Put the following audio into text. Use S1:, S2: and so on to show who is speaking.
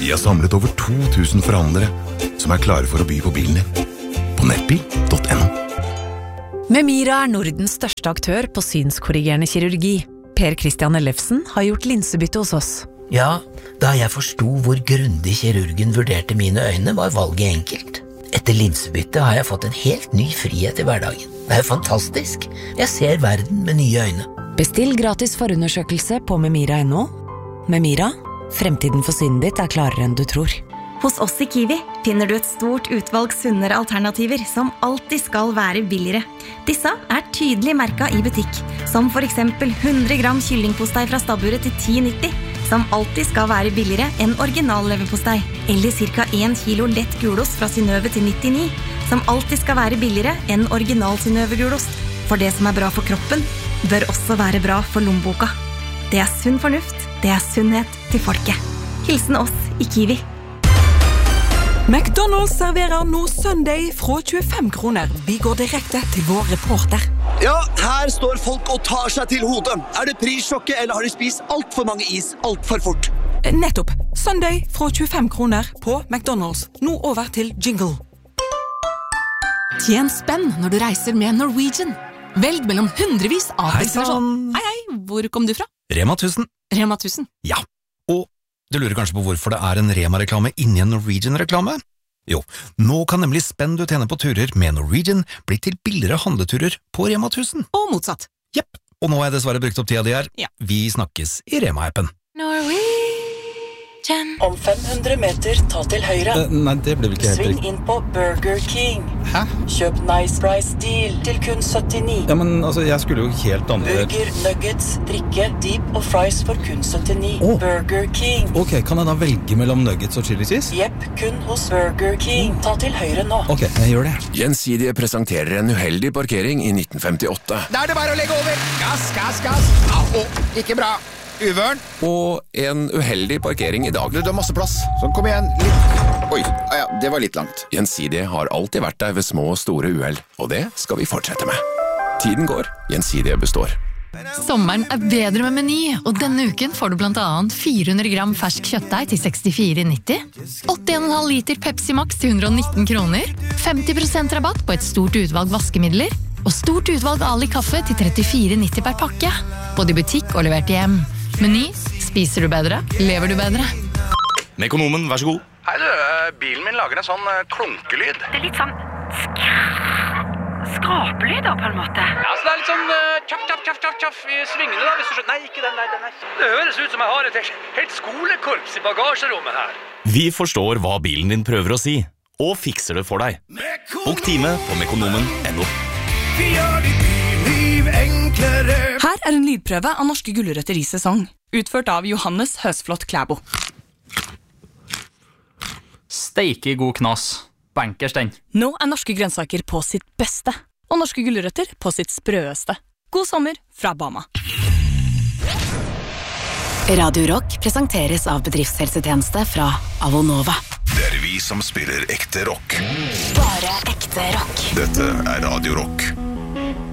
S1: Vi har samlet over 2000 forhandlere som er klare for å by på bilen din. På nettbil.no.
S2: Memira er Nordens største aktør på synskorrigerende kirurgi. Per Christian Ellefsen har gjort linsebytte hos oss.
S3: Ja, da jeg forstod hvor grundig kirurgen vurderte mine øyne, var valget enkelt. Etter linsebytte har jeg fått en helt ny frihet i hverdagen. Det er fantastisk. Jeg ser verden med nye øyne.
S2: Bestill gratis forundersøkelse på memira.no. Memira, fremtiden for synet ditt er klarere enn du tror.
S4: Hos oss i Kiwi finner du et stort utvalg sunnere alternativer som alltid skal være billigere. Disse er tydelig merket i butikk, som for eksempel 100 gram kyllingpostei fra stabburet til 10,90, som alltid skal være billigere enn original leverpostei, eller ca. 1 kilo lett gulost fra Synnøve til 99, som alltid skal være billigere enn original Synnøve gulost. For det som er bra for kroppen, bør også være bra for lommeboka. Det er sunn fornuft, det er sunnhet til folket. Hilsen oss i Kiwi.
S5: McDonald's serverer nå Sunday fra 25 kroner. Vi går direkte til vår reporter.
S6: Ja, her står folk og tar seg til hodet. Er det prissjokket, eller har de spist alt for mange is alt for fort?
S5: Nettopp. Sunday fra 25 kroner på McDonald's. Nå over til jingle.
S7: Tjen spenn når du reiser med Norwegian. Velg mellom hundrevis av
S8: destinasjoner.
S7: Hei, hvor kom du fra?
S8: Rema 1000.
S7: Rema 1000?
S8: Ja, og du lurer kanskje på hvorfor det er en Rema-reklame inni en Norwegian-reklame? Jo, nå kan nemlig spenn du tjener på turer med Norwegian bli til billigere handleturer på Rema 1000.
S7: Og motsatt.
S8: Jepp, og nå har jeg dessverre brukt opp tida di her.
S7: Ja.
S8: Vi snakkes i Rema-appen.
S7: Norwegian.
S9: Om 500 meter, ta til høyre.
S10: Nei, det ble vel ikke helt
S9: Sving
S10: riktig.
S9: inn på Burger King.
S10: Hæ?
S9: Kjøp Nice Price Deal til kun 79.
S10: Ja, men altså, jeg skulle jo helt andre...
S9: Burger, nuggets, drikke, deep og fries for kun 79. Burger King.
S10: Ok, kan jeg da velge mellom nuggets og chili cheese?
S9: Jepp, kun hos Burger King. Ta til høyre nå.
S10: Ok, jeg gjør det.
S11: Gjensidige presenterer en uheldig parkering i 1958.
S12: Da er det bare å legge over. Gass, gass, gass. Au, ikke bra. Uvørn.
S11: Og en uheldig parkering i dag.
S12: Du har masse plass. Så kom igjen, litt. Oi, ja, det var litt langt.
S11: Gjensidige har alltid vært der ved små og store uheld, og det skal vi fortsette med. Tiden går, Gjensidige består.
S7: Sommeren er bedre med Meny, og denne uken får du blant annet 400 gram fersk kjøttdeig til 64,90, 81,5 liter Pepsi Max til 119 kroner, 50% rabatt på et stort utvalg vaskemidler, og stort utvalg Ali kaffe til 34,90 per pakke, både i butikk og levert hjem. Meny, spiser du bedre, lever du bedre.
S13: Mekonomen, vær så god.
S14: Hei du, bilen min lager en sånn klunkelyd.
S15: Det er litt sånn skrapelyd da, på en måte.
S14: Ja, så det er litt sånn tjaff, tjaff, tjaff, tjaff, tjaff i svingene da, hvis du skjønner. Nei, ikke den der, den der. Det høres ut som jeg har et helt skolekorps i bagasjerommet her.
S13: Vi forstår hva bilen din prøver å si, og fikser det for deg. Bok time på mekonomen.no.
S16: Vi gjør ditt liv enklere.
S17: Her er en lydprøve av norske gulrøtter i sesong, utført av Johannes Høsflot Klæbo.
S18: Steike god knas. Bankers den.
S17: Nå er norske grønnsaker på sitt beste, og norske gulrøtter på sitt sprøeste. God sommer fra Bama.
S2: Radio Rock presenteres av bedriftshelsetjeneste fra Avonova.
S1: Det er vi som spiller ekte rock.
S2: Bare ekte rock.
S1: Dette er Radio Rock.